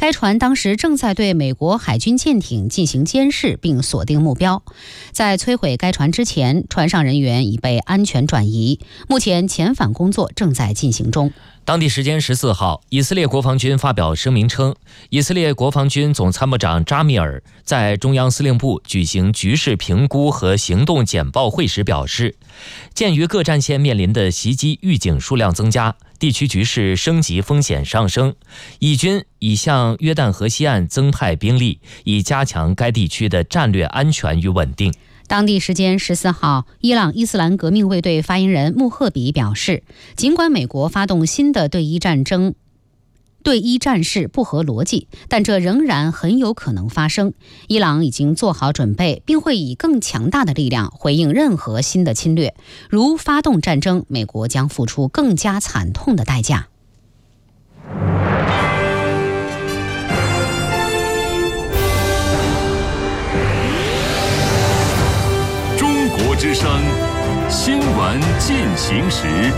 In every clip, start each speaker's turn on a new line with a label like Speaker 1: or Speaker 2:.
Speaker 1: 该船当时正在对美国海军舰艇进行监视并锁定目标。在摧毁该船之前，船上人员已被安全转移，目前遣返工作正在进行中。
Speaker 2: 当地时间14号，以色列国防军发表声明称，以色列国防军总参谋长扎米尔在中央司令部举行局势评估和行动简报会时表示，鉴于各战线面临的袭击预警数量增加，地区局势升级风险上升，以军已向约旦河西岸增派兵力，以加强该地区的战略安全与稳定。
Speaker 1: 当地时间14号，伊朗伊斯兰革命卫队发言人穆赫比表示，尽管美国发动新的对伊战事不合逻辑，但这仍然很有可能发生。伊朗已经做好准备，并会以更强大的力量回应任何新的侵略。如发动战争，美国将付出更加惨痛的代价。
Speaker 3: 中国之声新闻进行时。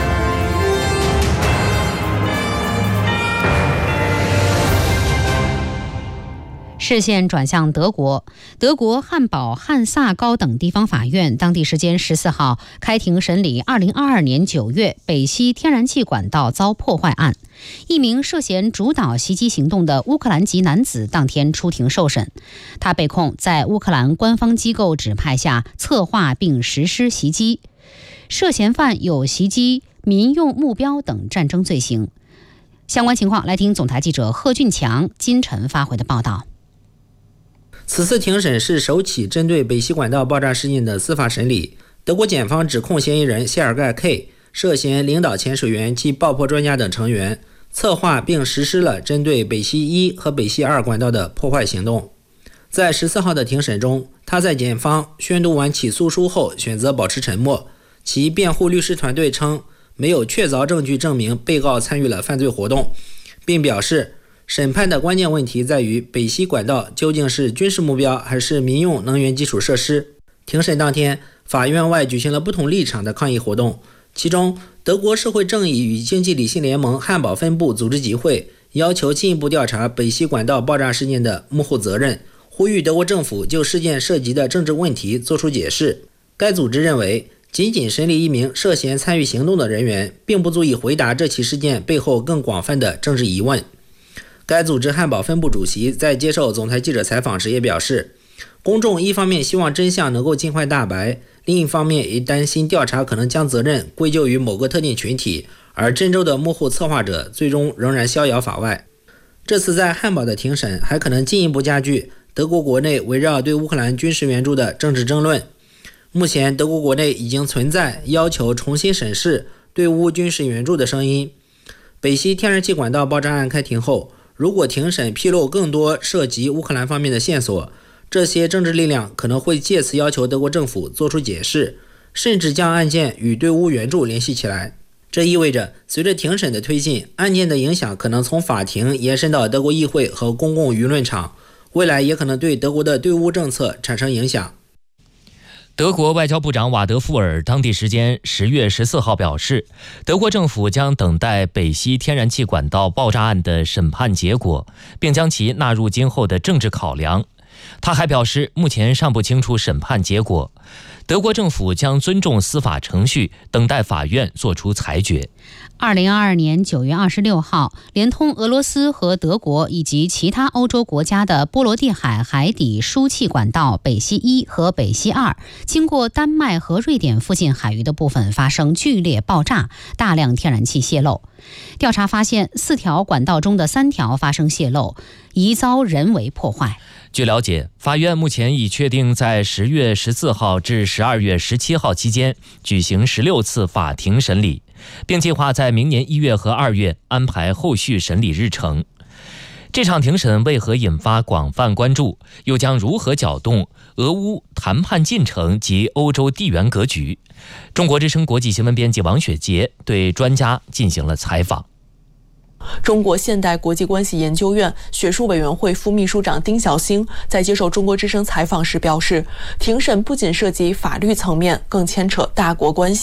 Speaker 1: 视线转向德国，德国汉堡、汉萨高等地方法院当地时间14号开庭审理2022年9月北溪天然气管道遭破坏案。一名涉嫌主导袭击行动的乌克兰籍男子当天出庭受审，他被控在乌克兰官方机构指派下策划并实施袭击，涉嫌犯有袭击民用目标等战争罪行。相关情况来听总台记者贺俊强、金晨发回的报道。
Speaker 4: 此次庭审是首起针对北溪管道爆炸事件的司法审理。德国检方指控嫌疑人谢尔盖 K 涉嫌领导潜水员及爆破专家等成员，策划并实施了针对北溪1和北溪2管道的破坏行动。在14号的庭审中，他在检方宣读完起诉书后选择保持沉默。其辩护律师团队称，没有确凿证据证明被告参与了犯罪活动，并表示审判的关键问题在于北溪管道究竟是军事目标还是民用能源基础设施。庭审当天，法院外举行了不同立场的抗议活动，其中德国社会正义与经济理性联盟汉堡分部组织集会，要求进一步调查北溪管道爆炸事件的幕后责任，呼吁德国政府就事件涉及的政治问题作出解释。该组织认为，仅仅审理一名涉嫌参与行动的人员，并不足以回答这起事件背后更广泛的政治疑问。该组织汉堡分部主席在接受总台记者采访时也表示，公众一方面希望真相能够尽快大白，另一方面也担心调查可能将责任归咎于某个特定群体，而真正的幕后策划者最终仍然逍遥法外。这次在汉堡的庭审还可能进一步加剧德国国内围绕对乌克兰军事援助的政治争论。目前德国国内已经存在要求重新审视对乌军事援助的声音。北溪天然气管道爆炸案开庭后，如果庭审披露更多涉及乌克兰方面的线索，这些政治力量可能会借此要求德国政府做出解释，甚至将案件与对乌援助联系起来。这意味着随着庭审的推进，案件的影响可能从法庭延伸到德国议会和公共舆论场，未来也可能对德国的对乌政策产生影响。
Speaker 2: 德国外交部长瓦德富尔当地时间10月14号表示，德国政府将等待北溪天然气管道爆炸案的审判结果，并将其纳入今后的政治考量。他还表示，目前尚不清楚审判结果，德国政府将尊重司法程序，等待法院作出裁决。
Speaker 1: 2022年9月26号，连通俄罗斯和德国以及其他欧洲国家的波罗的海海底输气管道北溪1和北溪2，经过丹麦和瑞典附近海域的部分发生剧烈爆炸，大量天然气泄漏。调查发现，4条管道中的3条发生泄漏，疑遭人为破坏。
Speaker 2: 据了解，法院目前已确定在10月14号至12月17号期间举行16次法庭审理，并计划在明年1月和2月安排后续审理日程。这场庭审为何引发广泛关注，又将如何搅动俄乌谈判进程及欧洲地缘格局？中国之声国际新闻编辑王雪杰对专家进行了采访。
Speaker 5: 中国现代国际关系研究院学术委员会副秘书长丁晓星在接受中国之声采访时表示，庭审不仅涉及法律层面，更牵扯大国关系。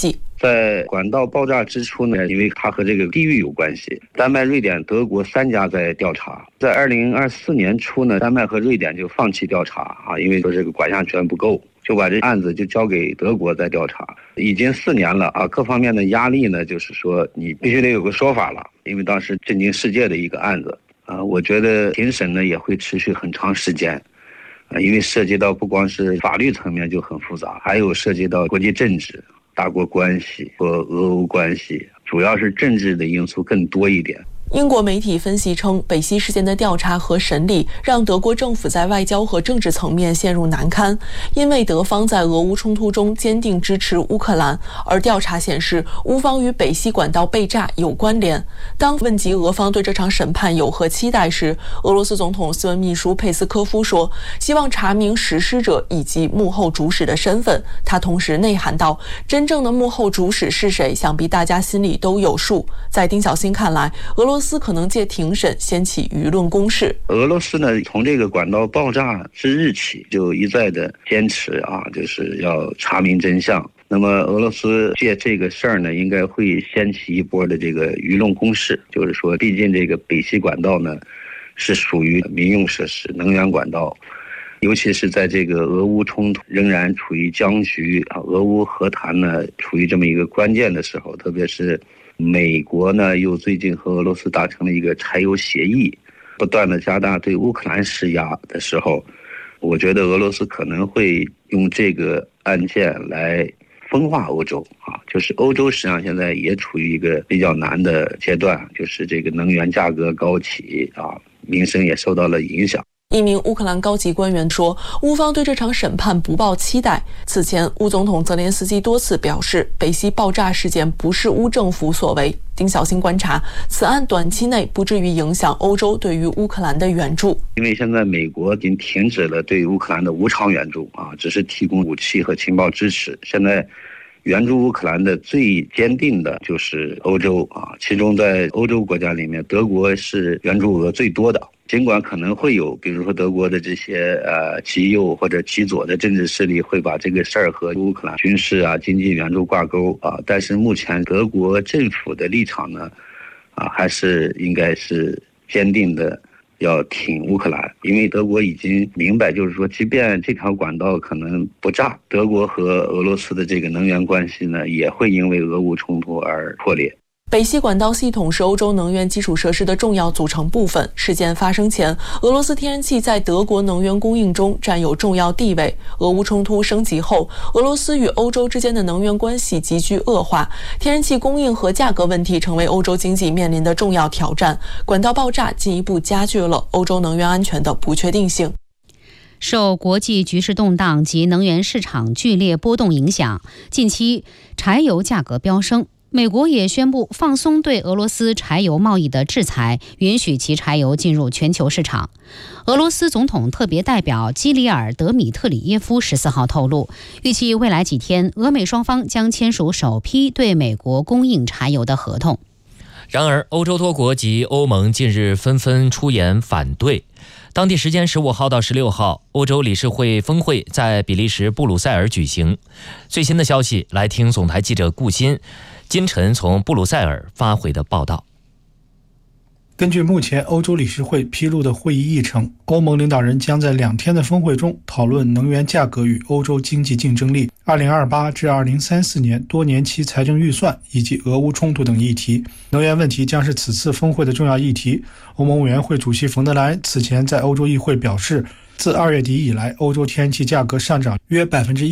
Speaker 6: 在管道爆炸之初呢，因为它和这个地域有关系，丹麦、瑞典、德国3家在调查。在2024年初呢，丹麦和瑞典就放弃调查因为说这个管辖权不够，就把这案子就交给德国在调查。已经4年了各方面的压力呢，就是说你必须得有个说法了，因为当时震惊世界的一个案子我觉得庭审呢也会持续很长时间因为涉及到不光是法律层面就很复杂，还有涉及到国际政治、大国关系和俄乌关系，主要是政治的因素更多一点。
Speaker 5: 英国媒体分析称，北溪事件的调查和审理让德国政府在外交和政治层面陷入难堪，因为德方在俄乌冲突中坚定支持乌克兰，而调查显示乌方与北溪管道被炸有关联。当问及俄方对这场审判有何期待时，俄罗斯总统新闻秘书佩斯科夫说，希望查明实施者以及幕后主使的身份。他同时内涵道，真正的幕后主使是谁，想必大家心里都有数。在丁小新看来，俄罗斯可能借庭审掀起舆论攻势。
Speaker 6: 俄罗斯呢，从这个管道爆炸之日起就一再的坚持就是要查明真相。那么俄罗斯借这个事儿呢，应该会掀起一波的这个舆论攻势，就是说，毕竟这个北溪管道呢是属于民用设施、能源管道，尤其是在这个俄乌冲突仍然处于僵局俄乌和谈呢处于这么一个关键的时候，特别是美国呢又最近和俄罗斯达成了一个柴油协议，不断的加大对乌克兰施压的时候，我觉得俄罗斯可能会用这个案件来分化欧洲就是欧洲实际上现在也处于一个比较难的阶段，就是这个能源价格高企民生也受到了影响。
Speaker 5: 一名乌克兰高级官员说，乌方对这场审判不抱期待。此前，乌总统泽连斯基多次表示，北溪爆炸事件不是乌政府所为。丁小新观察，此案短期内不至于影响欧洲对于乌克兰的援助，
Speaker 6: 因为现在美国已经停止了对乌克兰的无偿援助只是提供武器和情报支持。现在援助乌克兰的最坚定的就是欧洲其中在欧洲国家里面，德国是援助额最多的。尽管可能会有比如说德国的这些极右或者极左的政治势力会把这个事儿和乌克兰军事经济援助挂钩但是目前德国政府的立场呢还是应该是坚定的要挺乌克兰，因为德国已经明白，就是说即便这条管道可能不炸，德国和俄罗斯的这个能源关系呢也会因为俄乌冲突而破裂。
Speaker 5: 北溪管道系统是欧洲能源基础设施的重要组成部分。事件发生前，俄罗斯天然气在德国能源供应中占有重要地位。俄乌冲突升级后，俄罗斯与欧洲之间的能源关系急剧恶化，天然气供应和价格问题成为欧洲经济面临的重要挑战。管道爆炸进一步加剧了欧洲能源安全的不确定性。
Speaker 1: 受国际局势动荡及能源市场剧烈波动影响，近期柴油价格飙升。美国也宣布放松对俄罗斯柴油贸易的制裁，允许其柴油进入全球市场。俄罗斯总统特别代表基里尔·德米特里耶夫14号透露，预计未来几天，俄美双方将签署首批对美国供应柴油的合同。
Speaker 2: 然而，欧洲多国及欧盟近日纷纷出言反对。当地时间15号到16号，欧洲理事会峰会在比利时布鲁塞尔举行。最新的消息，来听总台记者顾鑫、金晨从布鲁塞尔发回的报道。
Speaker 7: 根据目前欧洲理事会披露的会议议程，欧盟领导人将在2天的峰会中讨论能源价格与欧洲经济竞争力、2028至2034年多年期财政预算以及俄乌冲突等议题。能源问题将是此次峰会的重要议题。欧盟委员会主席冯德莱恩此前在欧洲议会表示，自2月底以来，欧洲天然气价格上涨约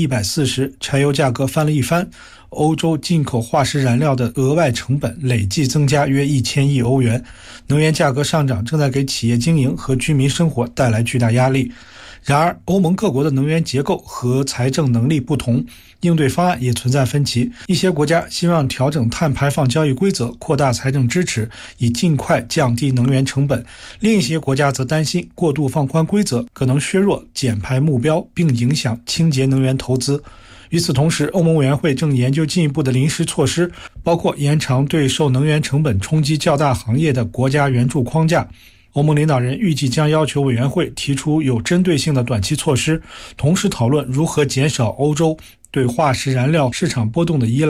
Speaker 7: 140%，柴油价格翻了一番。欧洲进口化石燃料的额外成本累计增加约1000亿欧元，能源价格上涨正在给企业经营和居民生活带来巨大压力。然而，欧盟各国的能源结构和财政能力不同，应对方案也存在分歧。一些国家希望调整碳排放交易规则，扩大财政支持，以尽快降低能源成本；另一些国家则担心过度放宽规则可能削弱减排目标，并影响清洁能源投资。与此同时，欧盟委员会正研究进一步的临时措施，包括延长对受能源成本冲击较大行业的国家援助框架。欧盟领导人预计将要求委员会提出有针对性的短期措施，同时讨论如何减少欧洲对化石燃料市场波动的依赖。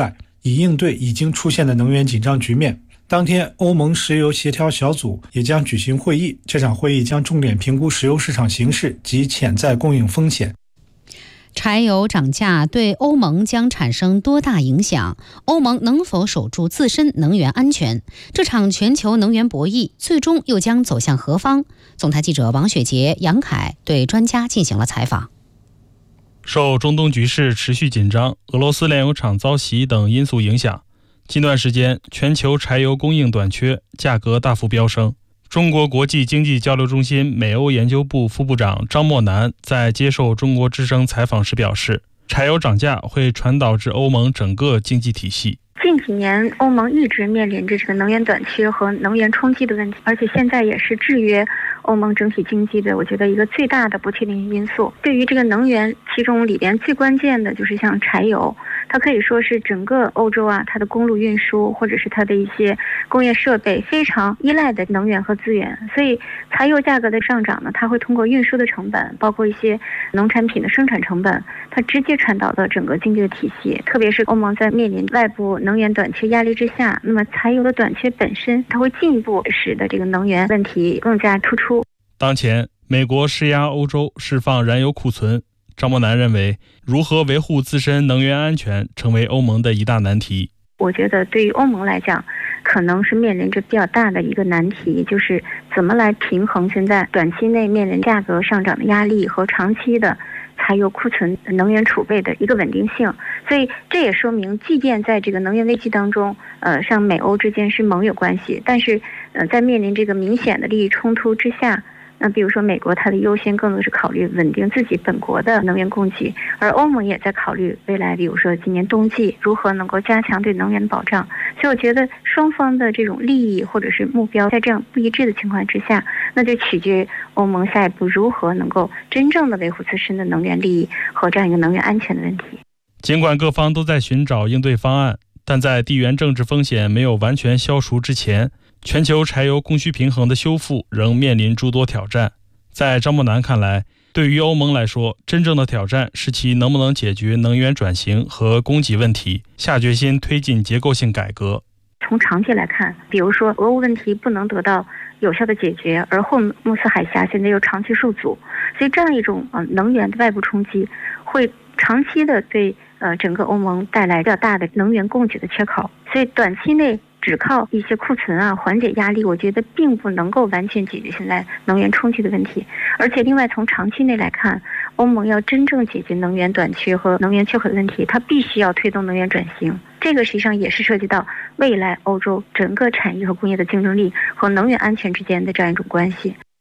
Speaker 7: 以应对已经出现的能源紧张局面。当天，欧盟石油协调小组也将举行会议，这场会议将重点评估石油市场形势及潜在供应风险。
Speaker 1: 柴油涨价对欧盟将产生多大影响？欧盟能否守住自身能源安全？这场全球能源博弈最终又将走向何方？总台记者王雪杰、杨凯对专家进行了采访。
Speaker 8: 受中东局势持续紧张、俄罗斯炼油厂遭袭等因素影响，近段时间全球柴油供应短缺，价格大幅飙升。中国国际经济交流中心美欧研究部副部长张默南在接受中国之声采访时表示，柴油涨价会传导至欧盟整个经济体系。
Speaker 9: 近几年欧盟一直面临着这个能源短缺和能源冲击的问题，而且现在也是制约欧盟整体经济的我觉得一个最大的不确定性因素。对于这个能源，其中里边最关键的就是像柴油，它可以说是整个欧洲它的公路运输或者是它的一些工业设备非常依赖的能源和资源，所以柴油价格的上涨呢，它会通过运输的成本，包括一些农产品的生产成本，它直接传导到整个经济的体系。特别是欧盟在面临外部能源短缺压力之下，那么柴油的短缺本身，它会进一步使得这个能源问题更加突出。
Speaker 8: 当前，美国施压欧洲释放燃油库存。张默南认为，如何维护自身能源安全成为欧盟的一大难题。
Speaker 9: 我觉得对于欧盟来讲，可能是面临着比较大的一个难题，就是怎么来平衡现在短期内面临价格上涨的压力和长期的柴油库存能源储备的一个稳定性。所以这也说明，即便在这个能源危机当中，像美欧之间是盟友关系，但是在面临这个明显的利益冲突之下，那比如说美国它的优先更多是考虑稳定自己本国的能源供给，而欧盟也在考虑未来比如说今年冬季如何能够加强对能源保障。所以我觉得双方的这种利益或者是目标在这样不一致的情况之下，那就取决于欧盟下一步如何能够真正的维护自身的能源利益和这样一个能源安全的问题。
Speaker 8: 尽管各方都在寻找应对方案，但在地缘政治风险没有完全消除之前，全球柴油供需平衡的修复仍面临诸多挑战。在张默南看来，对于欧盟来说，真正的挑战是其能不能解决能源转型和供给问题，下决心推进结构性改革。
Speaker 9: 从长期来看，比如说俄乌问题不能得到有效的解决，而霍姆斯海峡现在又长期受阻，所以这样一种能源的外部冲击会长期的对整个欧盟带来比较大的能源供给的缺口。所以短期内只靠一些库存缓解压力，我觉得并不能够完全解决现在能源冲击的问题。而且另外从长期内来看，欧盟要真正解决能源短缺和能源缺口的问题，它必须要推动能源转型。这个实际上也是涉及到未来欧洲整个产业和工业的竞争力和能源安全之间的这样一种关系。